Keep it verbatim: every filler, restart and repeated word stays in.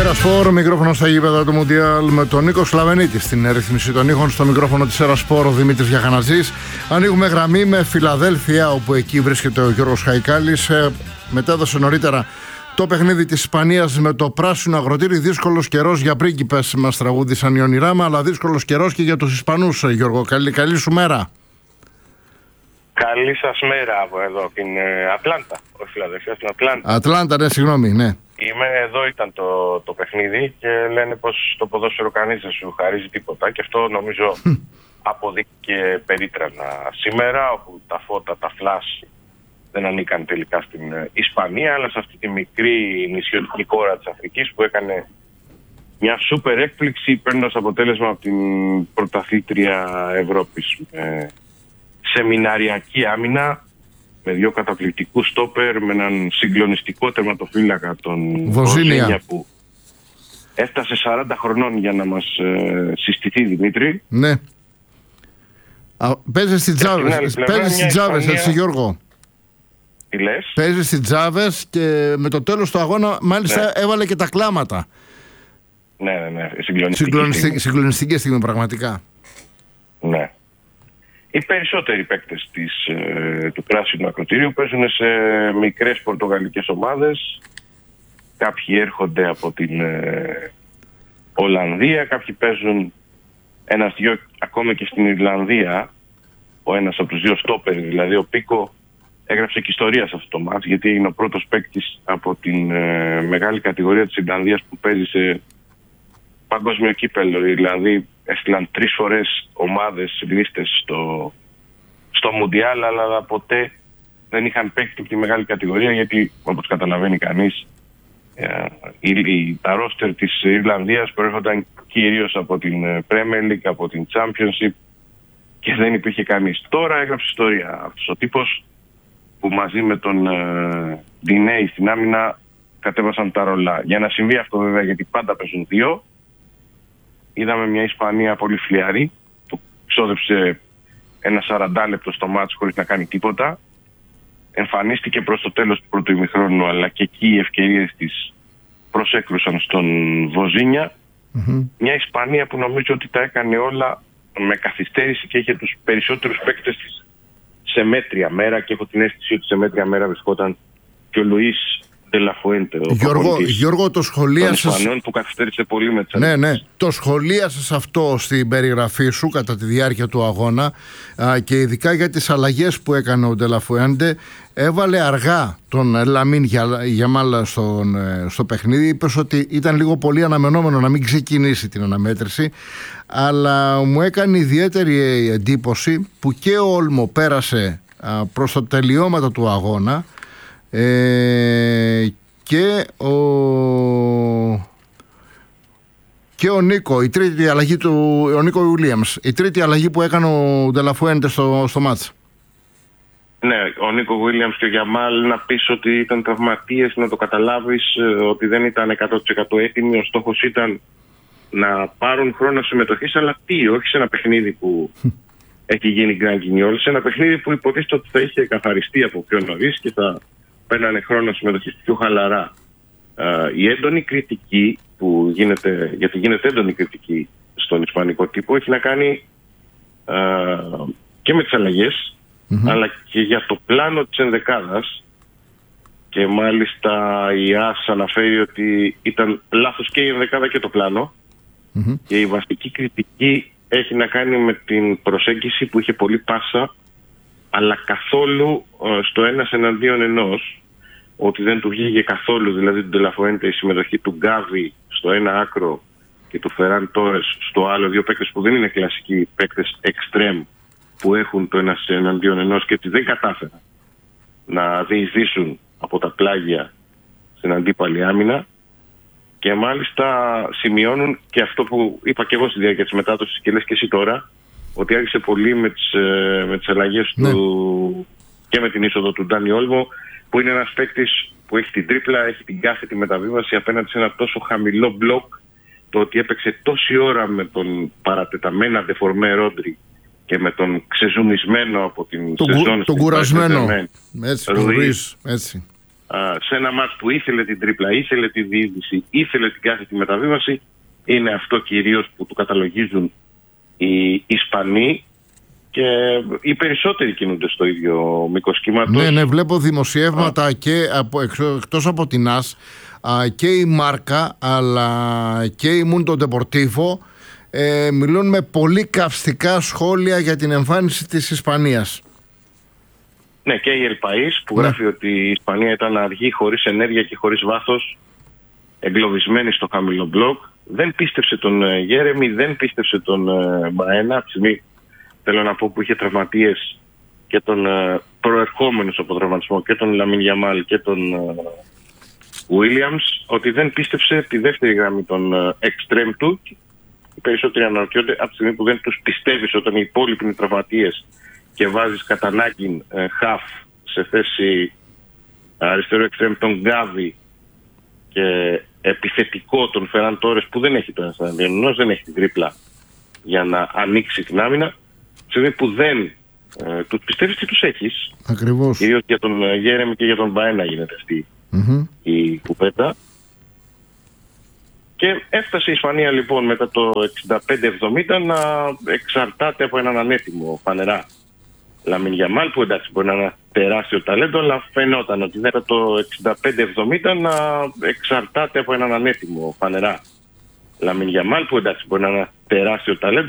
Σπορ, μικρόφωνο στα γήπεδα του Μουντιάλ με τον Νίκο Σλαβενίτη στην ρύθμιση των ήχων. Στο μικρόφωνο της Έρα Σπορ ο Δημήτρης Γιαχανατζής. Ανοίγουμε γραμμή με Φιλαδέλφια, όπου εκεί βρίσκεται ο Γιώργος Χαϊκάλης. Ε, μετέδωσε νωρίτερα το παιχνίδι της Ισπανίας με το πράσινο αγροτήρι. Δύσκολος καιρός για πρίγκιπες, μας τραγούδισαν οι Ονειράμα, αλλά δύσκολος καιρός και για τους Ισπανούς. Γιώργο, καλή, καλή σου μέρα. Καλή σας μέρα από εδώ, από την Ατλάντα. Όχι Φιλαδέλφια, στην Ατλάντα. Ατλάντα, ναι, συγγνώμη, ναι. Είμαι εδώ, ήταν το, το παιχνίδι και λένε πως το ποδόσφαιρο κανείς δεν σου χαρίζει τίποτα και αυτό νομίζω αποδείχθηκε περίτρανα σήμερα, όπου τα φώτα, τα φλάς δεν ανήκαν τελικά στην Ισπανία, αλλά σε αυτή τη μικρή νησιωτική χώρα της Αφρικής που έκανε μια σούπερ έκπληξη παίρνοντας αποτέλεσμα από την πρωταθλήτρια Ευρώπης. Ε, σεμιναριακή άμυνα, με δύο καταπληκτικούς στόπερ, με έναν συγκλονιστικό τερματοφύλακα, τον Βοζίνια, που έφτασε σαράντα χρονών για να μας ε, συστηθεί, Δημήτρη. Ναι. Παίζει στις Τζάβες, παίζει στις Τζάβες, έτσι Γιώργο. Τι λες? Παίζει στις Τζάβες και με το τέλος του αγώνα μάλιστα ναι. έβαλε και τα κλάματα. Ναι, ναι, ναι. Συγκλονιστική, συγκλονιστική, συγκλονιστική στιγμή πραγματικά. Ναι. Οι περισσότεροι παίκτες της, ε, του πράσινου ακροτηρίου παίζουν σε μικρές πορτογαλικές ομάδες. Κάποιοι έρχονται από την ε, Ολλανδία, κάποιοι παίζουν ένας δυο ακόμα και στην Ιρλανδία. Ο ένας από τους δύο στόπερ, δηλαδή ο Πίκο, έγραψε και ιστορία σε αυτό το μάτς, γιατί είναι ο πρώτος παίκτης από την ε, μεγάλη κατηγορία της Ιρλανδίας που παίζει σε παγκόσμιο κύπελλο. Οι Ιρλανδοί έστειλαν τρεις φορές ομάδες λίστες στο, στο Μουντιάλ, αλλά ποτέ δεν είχαν παίκτη από τη μεγάλη κατηγορία, γιατί όπως καταλαβαίνει κανείς ε, η, τα ρόστερ της Ιρλανδίας προέρχονταν κυρίως από την Premier League, από την Championship και δεν υπήρχε κανείς. Τώρα έγραψε ιστορία αυτός ο τύπος που μαζί με τον ε, Ντινέι στην άμυνα κατέβασαν τα ρολά. Για να συμβεί αυτό βέβαια, γιατί πάντα παίζουν δύο, είδαμε μια Ισπανία πολύ φλιαρή που ξόδεψε ένα σαράντα λεπτό στο μάτς χωρίς να κάνει τίποτα. Εμφανίστηκε προς το τέλος του πρώτου ημιχρόνου, αλλά και εκεί οι ευκαιρίες της προσέκρουσαν στον Βοζίνια. Mm-hmm. Μια Ισπανία που νομίζω ότι τα έκανε όλα με καθυστέρηση και είχε τους περισσότερους παίκτες της σε μέτρια μέρα, και έχω την αίσθηση ότι σε μέτρια μέρα βρισκόταν και ο Λουίς Ντελαφουέντε, ο Γιώργο, Γιώργο, το σχολίασες... που καθυστέρησε πολύ με τις ναι, ναι. Το σχολίασες αυτό στην περιγραφή σου κατά τη διάρκεια του αγώνα, α, και ειδικά για τις αλλαγές που έκανε ο Ντελαφουέντε. Έβαλε αργά τον Λαμίν Γιαμάλ στο, στο παιχνίδι. Είπες ότι ήταν λίγο πολύ αναμενόμενο να μην ξεκινήσει την αναμέτρηση, αλλά μου έκανε ιδιαίτερη εντύπωση που και ο Όλμο πέρασε α, προς το τελειώματα του αγώνα. Ε, και ο και ο Νίκο, η τρίτη αλλαγή του, ο Νίκο Ουίλιαμς, η τρίτη αλλαγή που έκανε ο Ντελαφουέντε στο, στο μάτς. Ναι, ο Νίκο Ουίλιαμς και ο Γιαμάλ, να πεις ότι ήταν τραυματίες, να το καταλάβεις ότι δεν ήταν εκατό τοις εκατό έτοιμοι. Ο στόχος ήταν να πάρουν χρόνο συμμετοχής, αλλά τι, όχι σε ένα παιχνίδι που έχει γίνει γκραν κινιόλ, σε ένα παιχνίδι που υποτίθεται ότι θα είχε καθαριστεί από πιο νωρίς και θα παίρνανε χρόνο συμμετοχής πιο χαλαρά. Uh, η έντονη κριτική που γίνεται, γιατί γίνεται έντονη κριτική στον ισπανικό τύπο, έχει να κάνει uh, και με τις αλλαγές, mm-hmm. αλλά και για το πλάνο της ενδεκάδας, και μάλιστα η ΑΣ αναφέρει ότι ήταν λάθος και η ενδεκάδα και το πλάνο, mm-hmm. και η βασική κριτική έχει να κάνει με την προσέγγιση που είχε πολύ πάσα, αλλά καθόλου uh, στο ένας εναντίον ενός, ότι δεν του βγήκε καθόλου, δηλαδή του Ντελαφουέντε, η συμμετοχή του Γκάβι στο ένα άκρο και του Φεράν Τόρες στο άλλο, δύο παίκτες που δεν είναι κλασικοί παίκτες εξτρέμ που έχουν το ένας εναντίον ενός, και ότι δεν κατάφεραν να διεισδύσουν από τα πλάγια στην αντίπαλη άμυνα. Και μάλιστα σημειώνουν και αυτό που είπα και εγώ στη διάρκεια της μετάδοσης και λες και εσύ τώρα, ότι άρχισε πολύ με τις, με τις αλλαγές ναι. του και με την είσοδο του Ντάνι Όλμο, που είναι ένας παίκτης που έχει την τρίπλα, έχει την κάθετη μεταβίβαση απέναντι σε ένα τόσο χαμηλό μπλοκ. Το ότι έπαιξε τόση ώρα με τον παρατεταμένα δεφορμέ Ρόντρι και με τον ξεζουμισμένο από την το σεζόν, τον κουρασμένο έτσι, Ρουίς, έτσι. α, σε ένα μάτς που ήθελε την τρίπλα, ήθελε τη διείσδυση, ήθελε την κάθετη μεταβίβαση. Είναι αυτό κυρίως που του καταλογίζουν οι Ισπανοί και οι περισσότεροι κινούνται στο ίδιο μήκος κύματος. Ναι, ναι, βλέπω δημοσιεύματα Α. και από, εκτός από την ΑΣ και η Μάρκα αλλά και η Μούντο Ντεπορτίβο ε, μιλούν με πολύ καυστικά σχόλια για την εμφάνιση της Ισπανίας. Ναι, και η Ελπαΐς που ναι. γράφει ότι η Ισπανία ήταν αργή, χωρίς ενέργεια και χωρίς βάθος, εγκλωβισμένη στο χαμηλό μπλοκ. Δεν πίστευσε τον Γέρεμι, δεν πίστευσε τον Μπαένα. Από τη στιγμή, θέλω να πω, που είχε τραυματίες και τον προερχόμενους από τραυματισμό και τον Λαμίν Γιαμάλ και τον Williams, ότι δεν πίστευσε τη δεύτερη γραμμή των εξτρέμ του. Οι περισσότεροι αναρωτιόνται από τη στιγμή που δεν τους πιστεύεις όταν οι υπόλοιποι είναι τραυματίες και βάζεις κατά ανάγκη χαφ σε θέση αριστερό εξτρέμ τον Γκάβι και επιθετικό τον Φεράν Τόρες που δεν έχει τον ενός, δεν έχει την τρίπλα για να ανοίξει την άμυνα. Σε στιγμή που δεν ε, τους πιστεύεις τι τους έχεις. Ακριβώς. Κυρίως για τον Γέρεμι και για τον Μπαένα γίνεται αυτή mm-hmm. η κουβέντα. Και έφτασε η Ισπανία λοιπόν μετά το εξήντα πέντε εβδομήντα να εξαρτάται από έναν ανέτοιμο φανερά Λαμίν Γιαμάλ, που εντάξει μπορεί να είναι ένα τεράστιο ταλέντο, αλλά φαινόταν ότι μετά το εξήντα πέντε εβδομήντα να εξαρτάται από έναν ανέτοιμο φανερά Λαμίν Γιαμάλ, που εντάξει μπορεί να είναι ένα τεράστιο ταλέντο.